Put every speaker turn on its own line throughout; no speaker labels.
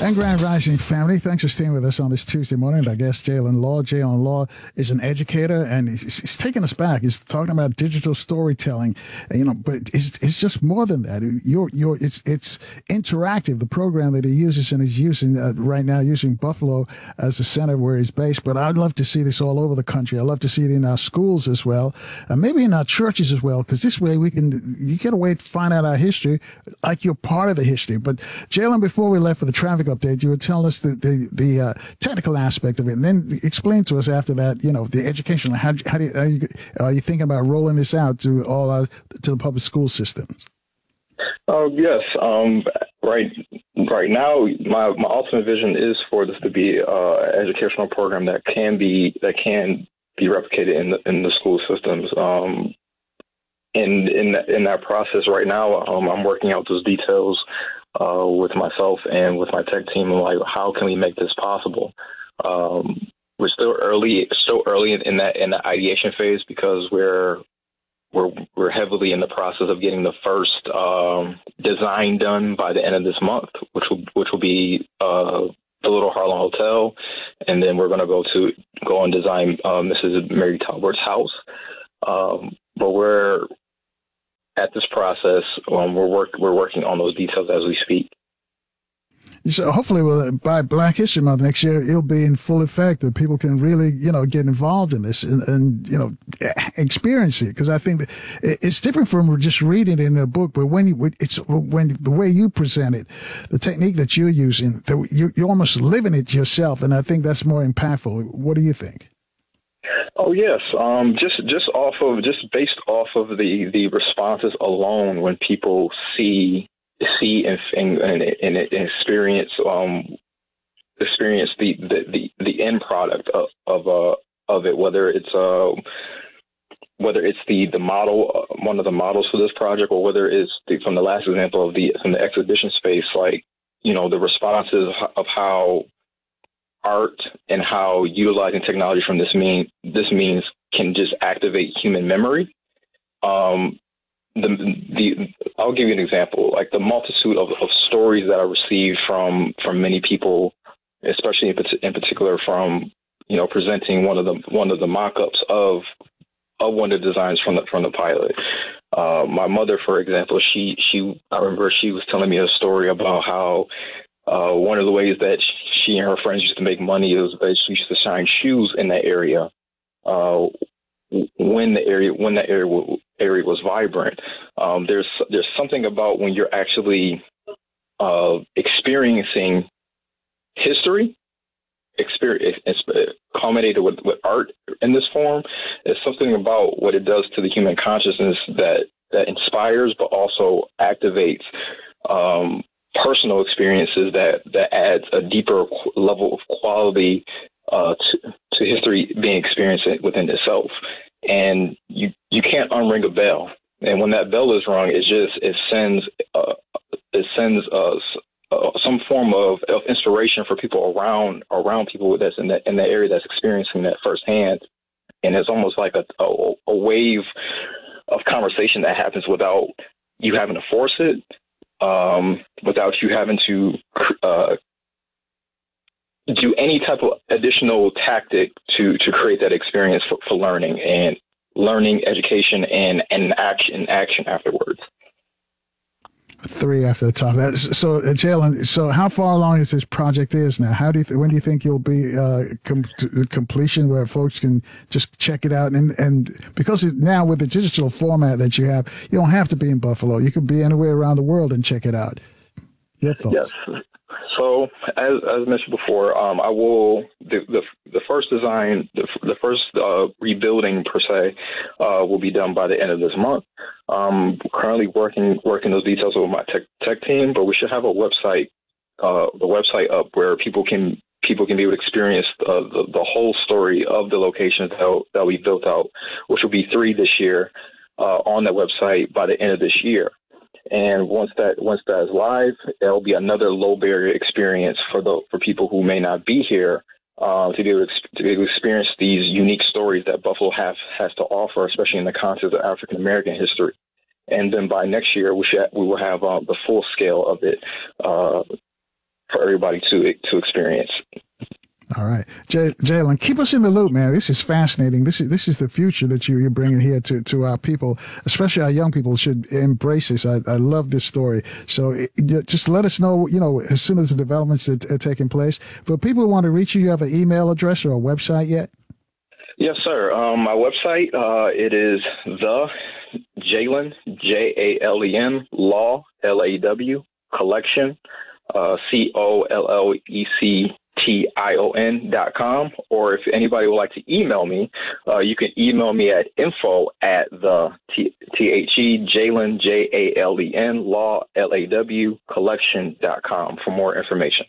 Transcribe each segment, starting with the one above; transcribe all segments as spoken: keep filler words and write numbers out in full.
And Grand Rising family, thanks for staying with us on this Tuesday morning. Our guest, Jalen Law. Jalen Law is an educator, and he's, he's taking us back. He's talking about digital storytelling, you know, but it's it's just more than that. You're, you're, it's it's interactive. The program that he uses, and he's using uh, right now, using Buffalo as the center where he's based. But I'd love to see this all over the country. I'd love to see it in our schools as well, and maybe in our churches as well, because this way we can, you get a way to find out our history like you're part of the history. But Jalen, before we left for the traffic update, you would tell us the the, the uh, technical aspect of it, and then explain to us after that, you know, the educational. How, how do you, are, you, are you thinking about rolling this out to all our, to the public school systems?
Oh, yes. Um, right right now, my, my ultimate vision is for this to be an educational program that can be that can be replicated in the in the school systems. Um, and in in that process right now, um, I'm working out those details uh, with myself and with my tech team. Like, how can we make this possible? Um, we're still early, still early in, in that in the ideation phase, because we're We're we're heavily in the process of getting the first um, design done by the end of this month, which will which will be uh, the Little Harlem Hotel, and then we're going to go to go and design uh, Missus Mary Talbert's house. Um, but we're at this process. Um, we're work we're working on those details as we speak.
So hopefully, well, by Black History Month next year, it'll be in full effect that people can really, you know, get involved in this and, and you know, experience it. Because I think that it's different from just reading it in a book, but when you, it's when the way you present it, the technique that you're using, you, you're almost living it yourself, and I think that's more impactful. What do you think?
Oh yes, um, just just off of just based off of the the responses alone, when people see. see and and, and, and experience um, experience the, the, the, the end product of of, uh, of it, whether it's uh, whether it's the the model uh, one of the models for this project, or whether it's the, from the last example of the from the exhibition space, like, you know, the responses of how art and how utilizing technology from this mean this means can just activate human memory. Um, The, the I'll give you an example, like the multitude of, of stories that I received from from many people, especially in, in particular from, you know, presenting one of the one of the mock-ups of of one of the designs from the from the pilot. Uh, my mother, for example, she she I remember she was telling me a story about how uh, one of the ways that she and her friends used to make money was that she used to shine shoes in that area. Uh, when the area when the area area was vibrant. Um, there's there's something about when you're actually uh, experiencing history, experience culminated with, with art in this form. There's something about what it does to the human consciousness that that inspires, but also activates um, personal experiences that that adds a deeper level of quality uh, to, to history being experienced within itself. And you you can't unring a bell, and when that bell is rung, it just it sends uh, it sends us uh, some form of, of inspiration for people around around people that's in that in that area that's experiencing that firsthand, and it's almost like a, a a wave of conversation that happens without you having to force it, um, without you having to uh, do any type of additional tactic to, to create that experience for, for learning and learning, education, and, and action, action afterwards.
Three after the top. So, uh, Jalen, so how far along is this project is now? How do you th- when do you think you'll be uh, com- to completion where folks can just check it out? And and because it, now with the digital format that you have, you don't have to be in Buffalo. You can be anywhere around the world and check it out. Your thoughts?
Yes. So, as, as mentioned before, um, I will the, the the first design, the, the first uh, rebuilding per se, uh, will be done by the end of this month. Um, currently working working those details with my tech tech team, but we should have a website, uh, the website up where people can people can be able to experience uh, the the whole story of the locations that that we built out, which will be three this year, uh, on that website by the end of this year. And once that once that is live, there'll be another low barrier experience for the for people who may not be here uh, to be able to, to be able to experience these unique stories that Buffalo have has to offer, especially in the context of African American history. And then by next year, we should we will have uh, the full scale of it uh, for everybody to to experience.
All right, Jay, Jalen, keep us in the loop, man. This is fascinating. This is this is the future that you, you're bringing here to, to our people, especially our young people should embrace this. I, I love this story. So it, just let us know, you know, as soon as the developments that are taking place. For people who want to reach you, you have an email address or a website yet?
Yes, sir. Um, my website, uh, it is the Jalen, J A L E N, Law, L A W, Collection, uh, C O L L E C T I O N dot com, or if anybody would like to email me, uh, you can email me at info at the T H E Jalen, J A L E N, Law, L A W, Collection dot com for more information.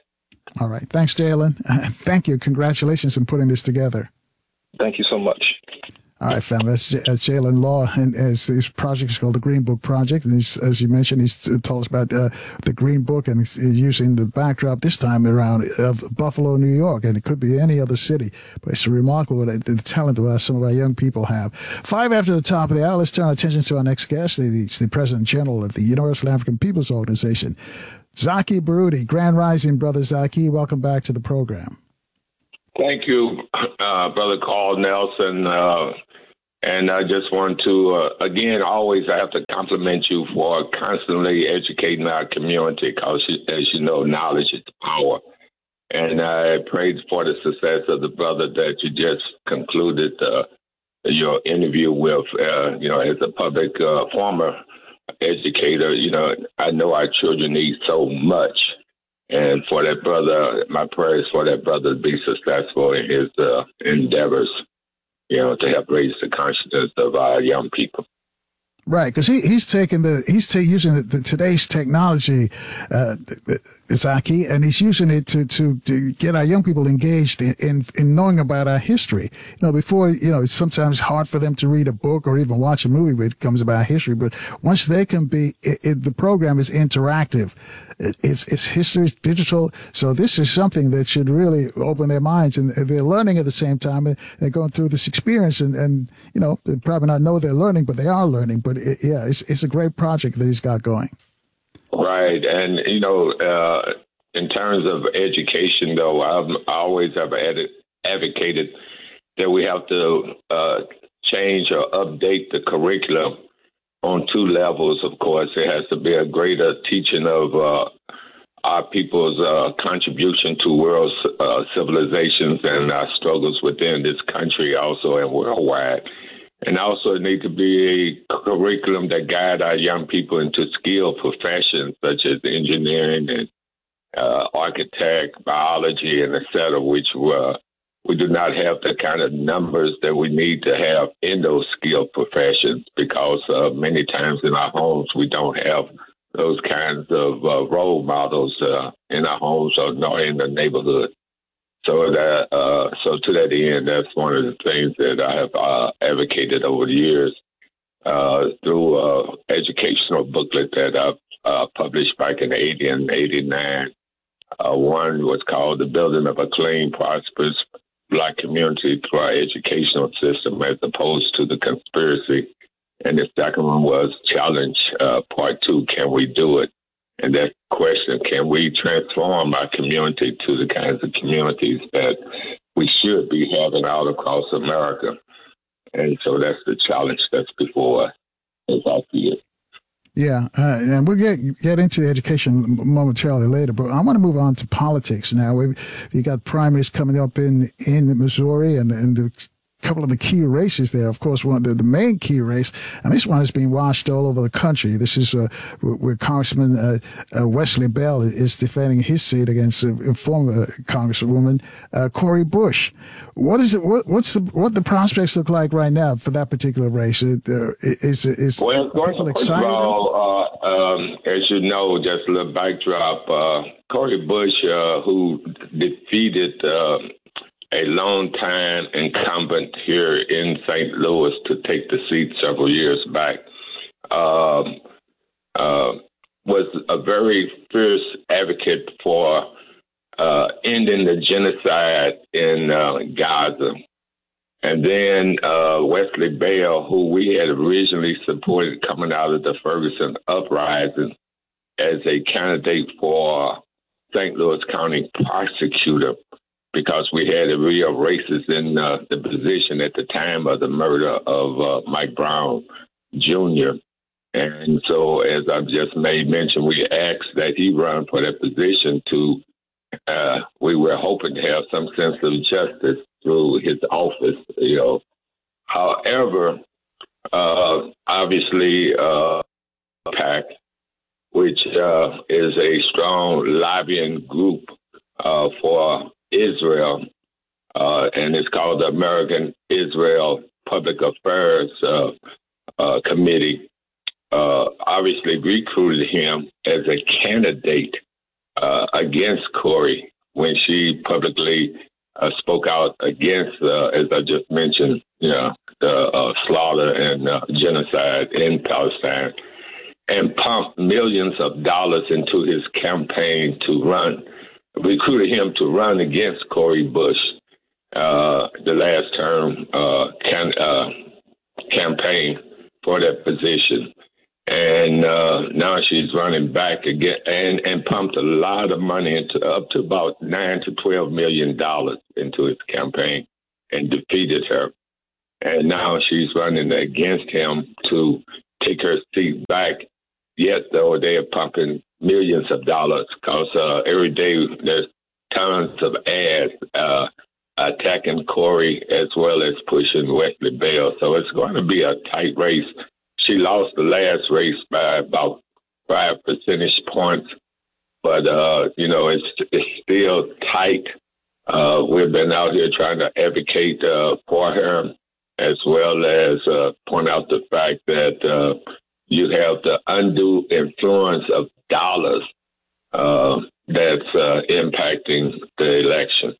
All right. Thanks, Jalen. Uh, thank you. Congratulations on putting this together.
Thank you so much.
All right, fam. That's, that's Jalen Law, and as his project is called the Green Book Project. And he's, as you mentioned, he's told us about uh, the Green Book, and he's using the backdrop this time around of Buffalo, New York, and it could be any other city. But it's remarkable the, the talent that some of our young people have. Five after the top of the hour, let's turn our attention to our next guest. He's the President General of the Universal African Peoples Organization, Zaki Baruti. Grand Rising, Brother Zaki. Welcome back to the program.
Thank you, uh, Brother Carl Nelson. Uh, and I just want to, uh, again, always I have to compliment you for constantly educating our community because, as you know, knowledge is power. And I pray for the success of the brother that you just concluded uh, your interview with. Uh, you know, as a public uh, former educator, you know, I know our children need so much. And for that brother, my prayers for that brother to be successful in his uh, endeavors, you know, to help raise the consciousness of our young people.
Right, because he, he's taking the he's ta- using the, the, today's technology, uh, Zaki, and he's using it to, to, to get our young people engaged in, in in knowing about our history. You know, before you know, it's sometimes hard for them to read a book or even watch a movie when it comes about history. But once they can be, it, it, the program is interactive. It, it's it's history, it's digital. So this is something that should really open their minds, and they're learning at the same time. And they're going through this experience, and, and you know, they probably not know they're learning, but they are learning. But It, yeah, it's it's a great project that he's got going.
Right, and you know, uh, in terms of education, though, I've, I always have ad- advocated that we have to uh, change or update the curriculum on two levels. Of course, there has to be a greater teaching of uh, our people's uh, contribution to world uh, civilizations and our struggles within this country, also and worldwide. And also it needs to be a curriculum that guide our young people into skilled professions such as engineering and uh, architect, biology, and et cetera, which uh, we do not have the kind of numbers that we need to have in those skilled professions because uh, many times in our homes we don't have those kinds of uh, role models uh, in our homes or in the neighborhood. So that, uh, so to that end, that's one of the things that I have uh, advocated over the years uh, through uh, educational booklet that I've uh, published back in eighty and eighty-nine. Uh, one was called The Building of a Clean, Prosperous Black Community Through Our Educational System as Opposed to the Conspiracy. And the second one was Challenge, uh, Part Two, Can We Do It? And that question, can we transform our community to the kinds of communities that we should be having all across America? And so that's the challenge that's before us, as I see it.
Yeah, uh, and we'll get get into education momentarily later, but I want to move on to politics now. We've you got primaries coming up in, in Missouri and, and the couple of the key races there. Of course, one of the, the main key race, and this one is being watched all over the country. This is uh, where Congressman uh, uh, Wesley Bell is defending his seat against a, a former Congresswoman uh, Cori Bush. What is it? What, what's the what the prospects look like right now for that particular race? Is is, is
well,
people excited?
First of all, uh, um, as you know, just a little backdrop. Uh, Cori Bush, uh, who defeated Uh, a long-time incumbent here in Saint Louis to take the seat several years back, um, uh, was a very fierce advocate for uh, ending the genocide in uh, Gaza. And then uh, Wesley Bell, who we had originally supported coming out of the Ferguson uprising as a candidate for Saint Louis County prosecutor because we had a real racist in uh, the position at the time of the murder of uh, Mike Brown Junior And so, as I've just made mention, we asked that he run for that position to, uh, we were hoping to have some sense of justice through his office, you know. However, uh, obviously, uh, PAC, which uh, is a strong lobbying group uh, for Israel, uh, and it's called the American Israel Public Affairs uh, uh, Committee, uh, obviously recruited him as a candidate uh, against Corey when she publicly uh, spoke out against, uh, as I just mentioned, you know, the uh, slaughter and uh, genocide in Palestine, and pumped millions of dollars into his campaign to run, recruited him to run against Cori Bush, uh, the last term uh, can, uh, campaign for that position. And uh, now she's running back again and, and pumped a lot of money into up to about nine to twelve million dollars into his campaign and defeated her. And now she's running against him to take her seat back. Yet, though, they are pumping millions of dollars because uh, every day there's tons of ads uh, attacking Corey as well as pushing Wesley Bell. So it's going to be a tight race. She lost the last race by about five percentage points, but, uh, you know, it's, it's still tight. Uh, we've been out here trying to advocate uh, for her, as well as uh, point out the fact that uh, you have the undue influence of dollars uh, that's uh, impacting the election.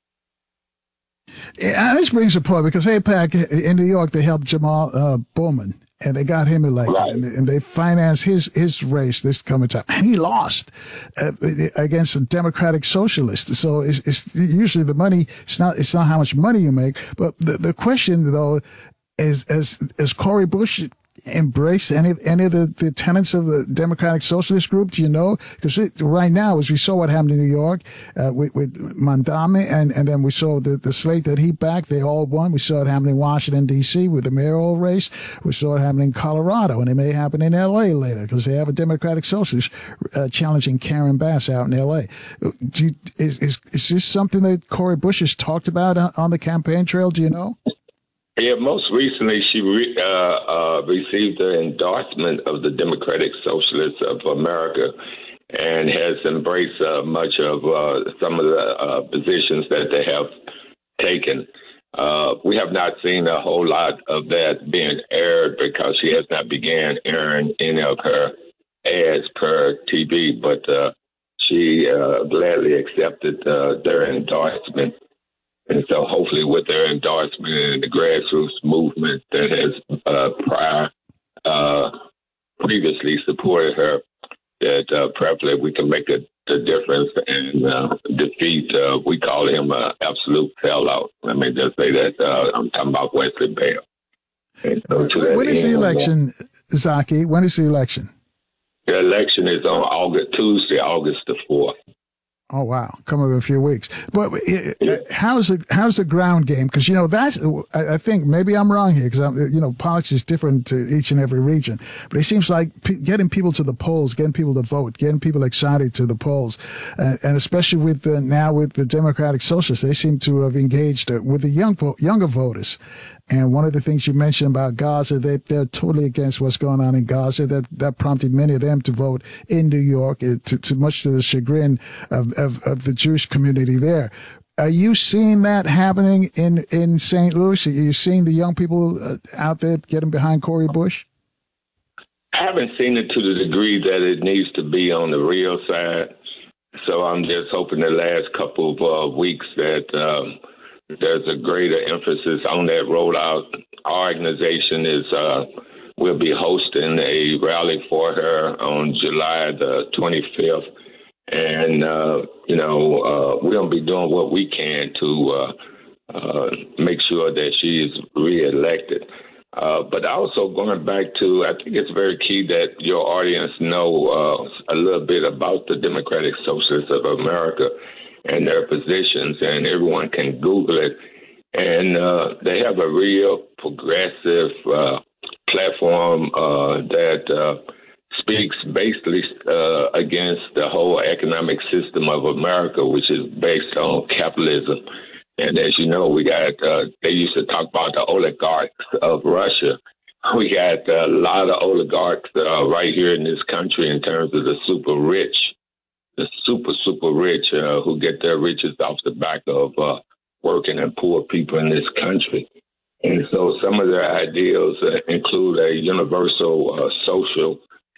Yeah, this brings a point because AIPAC in New York, they helped Jamal uh, Bowman. And they got him elected,
right.
and, and they financed his his race this coming time, and he lost uh, against a Democratic Socialist. So it's, it's usually the money. It's not it's not how much money you make, but the, the question though is as as Cori Bush embrace any any of the, the tenets of the Democratic Socialist group? Do you know? Because right now, as we saw what happened in New York uh, with, with Mondame, and, and then we saw the, the slate that he backed, they all won. We saw it happen in Washington, D C with the mayoral race. We saw it happen in Colorado, and it may happen in L A later because they have a Democratic Socialist uh, challenging Karen Bass out in L A. Do you, is, is, is this something that Cori Bush has talked about on the campaign trail? Do you know?
Yeah, most recently she re, uh, uh, received the endorsement of the Democratic Socialists of America and has embraced uh, much of uh, some of the uh, positions that they have taken. Uh, we have not seen a whole lot of that being aired because she has not began airing any of her ads per T V, but uh, she uh, gladly accepted uh, their endorsement. And so hopefully with their endorsement and the grassroots movement that has uh, prior, uh, previously supported her, that uh, probably we can make a, a difference and uh, defeat, uh, we call him an absolute sellout. Let me just say that. Uh, I'm talking about Wesley Bell. And so to
when
that
is the
end,
election, Zaki? When is the election?
The election is on August Tuesday, August the fourth.
Oh wow, come up in a few weeks. But uh, how's the how's the ground game? Because you know that's I, I think maybe I'm wrong here because you know politics is different to each and every region. But it seems like p- getting people to the polls, getting people to vote, getting people excited to the polls, uh, and especially with the, now with the Democratic Socialists, they seem to have engaged uh, with the young younger voters. And one of the things you mentioned about Gaza, they, they're totally against what's going on in Gaza. That that prompted many of them to vote in New York, uh, to, to much to the chagrin of, of, of the Jewish community there. Are you seeing that happening in, in Saint Louis? Are you seeing the young people uh, out there getting behind Cori Bush?
I haven't seen it to the degree that it needs to be on the real side. So I'm just hoping the last couple of uh, weeks that um, there's a greater emphasis on that rollout. Our organization is uh, will be hosting a rally for her on July the twenty-fifth. And, uh, you know, uh, we're going to be doing what we can to uh, uh, make sure that she is reelected. Uh, but also going back to, I think it's very key that your audience know uh, a little bit about the Democratic Socialists of America and their positions, and everyone can Google it. And uh, they have a real progressive uh, platform uh, that uh, speaks basically uh, against the whole economic system of America, which is based on capitalism. And as you know, we got, uh, they used to talk about the oligarchs of Russia. We got a lot of oligarchs uh, right here in this country in terms of the super rich, the super, super rich uh, who get their riches off the back of uh, working and poor people in this country. And so some of their ideals uh, include a universal uh, social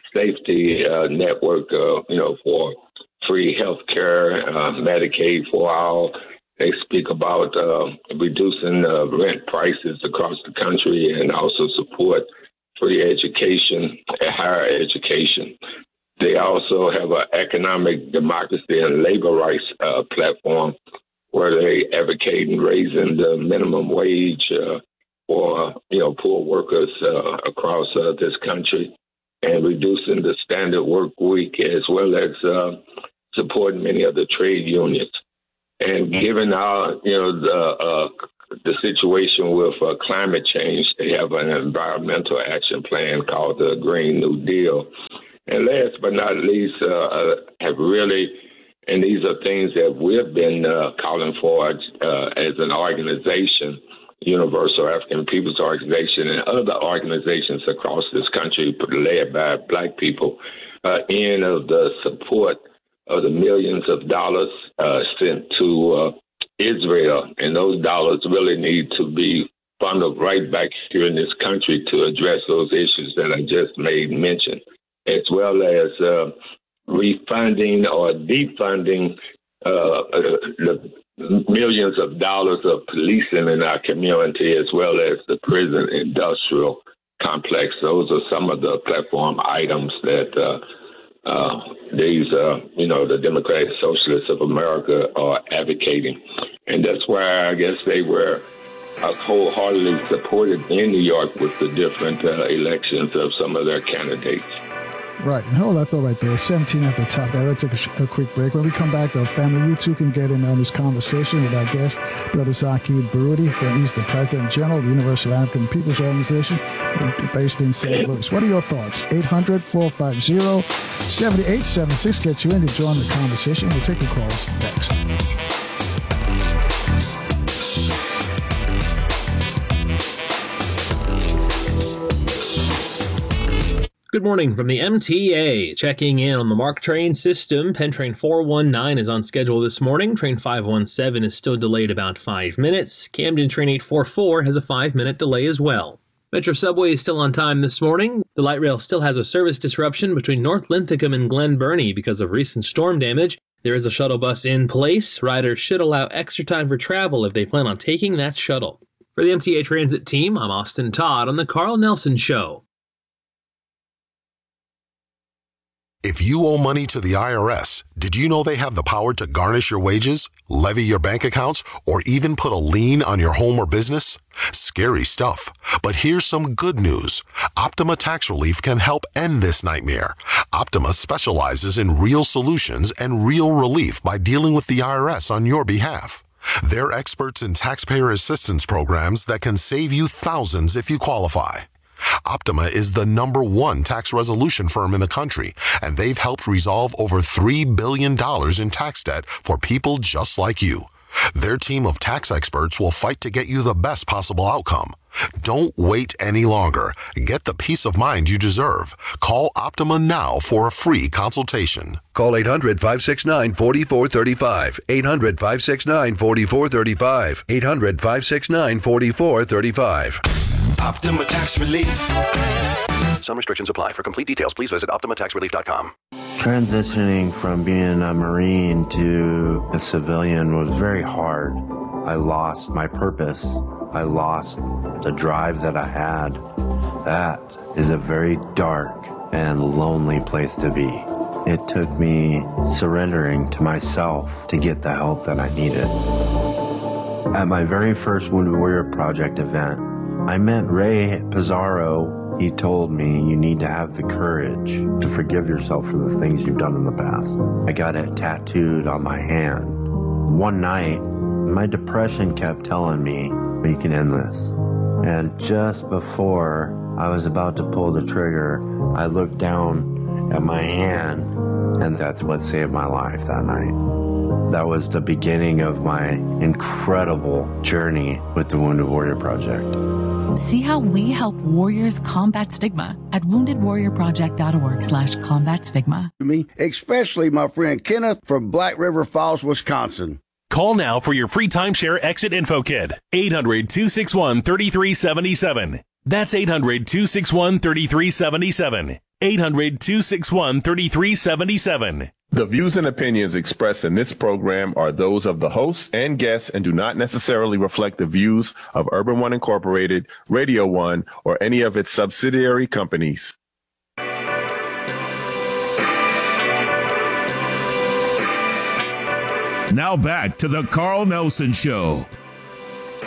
safety uh, network, uh, you know, for free health care, uh, Medicaid for all. They speak about uh, reducing uh, rent prices across the country and also support free education and higher education. They also have an economic democracy and labor rights uh, platform where they advocate in raising the minimum wage uh, for you know poor workers uh, across uh, this country and reducing the standard work week, as well as uh, supporting many of the trade unions. And given our, you know, the uh, the situation with uh, climate change, they have an environmental action plan called the Green New Deal. And last but not least, uh, have really, and these are things that we've been uh, calling for uh, as an organization, Universal African Peoples Organization, and other organizations across this country led by Black people, uh, in of the support of the millions of dollars uh, sent to uh, Israel. And those dollars really need to be funneled right back here in this country to address those issues that I just made mention, as well as uh, refunding or defunding uh, the millions of dollars of policing in our community, as well as the prison industrial complex. Those are some of the platform items that uh, uh, these, uh, you know, the Democratic Socialists of America are advocating. And that's why I guess they were uh, wholeheartedly supported in New York with the different uh, elections of some of their candidates.
Right. And hold that thought right there. seventeen at the top. There. We'll take a, sh- a quick break. When we come back, though, family, you too can get in on this conversation with our guest, Brother Zakir Baroudi. He's the President General of the Universal African Peoples Organization based in Saint Louis. What are your thoughts? eight hundred, four five zero, seven eight seven six gets you in to join the conversation. We'll take your calls next.
Good morning from the M T A. Checking in on the MARC train system. Penn Train four one nine is on schedule this morning. Train five one seven is still delayed about five minutes. Camden Train eight four four has a five-minute delay as well. Metro Subway is still on time this morning. The light rail still has a service disruption between North Linthicum and Glen Burnie because of recent storm damage. There is a shuttle bus in place. Riders should allow extra time for travel if they plan on taking that shuttle. For the M T A Transit team, I'm Austin Todd on The Carl Nelson Show.
If you owe money to the I R S, did you know they have the power to garnish your wages, levy your bank accounts, or even put a lien on your home or business? Scary stuff. But here's some good news. Optima Tax Relief can help end this nightmare. Optima specializes in real solutions and real relief by dealing with the I R S on your behalf. They're experts in taxpayer assistance programs that can save you thousands if you qualify. Optima is the number one tax resolution firm in the country, and they've helped resolve over three billion dollars in tax debt for people just like you. Their team of tax experts will fight to get you the best possible outcome. Don't wait any longer. Get the peace of mind you deserve. Call Optima now for a free consultation.
Call eight hundred, five six nine, four four three five. eight hundred, five six nine, four four three five. eight hundred, five six nine, four four three five.
Optima Tax Relief.
Some restrictions apply. For complete details, please visit optima tax relief dot com.
Transitioning from being a Marine to a civilian was very hard. I lost my purpose. I lost the drive that I had. That is a very dark and lonely place to be. It took me surrendering to myself to get the help that I needed. At my very first Wounded Warrior Project event, I met Ray Pizarro. He told me you need to have the courage to forgive yourself for the things you've done in the past. I got it tattooed on my hand. One night, my depression kept telling me, we can end this. And just before I was about to pull the trigger, I looked down at my hand, and that's what saved my life that night. That was the beginning of my incredible journey with the Wounded Warrior Project.
See how we help warriors combat stigma at wounded warrior project dot org slash combat stigma.
Me, especially my friend Kenneth from Black River Falls, Wisconsin.
Call now for your free timeshare exit info kit. eight hundred, two six one, three three seven seven. That's eight hundred, two six one, three three seven seven. eight hundred, two six one, three three seven seven.
The views and opinions expressed in this program are those of the hosts and guests and do not necessarily reflect the views of Urban One Incorporated, Radio One, or any of its subsidiary companies.
Now back to the Carl Nelson Show.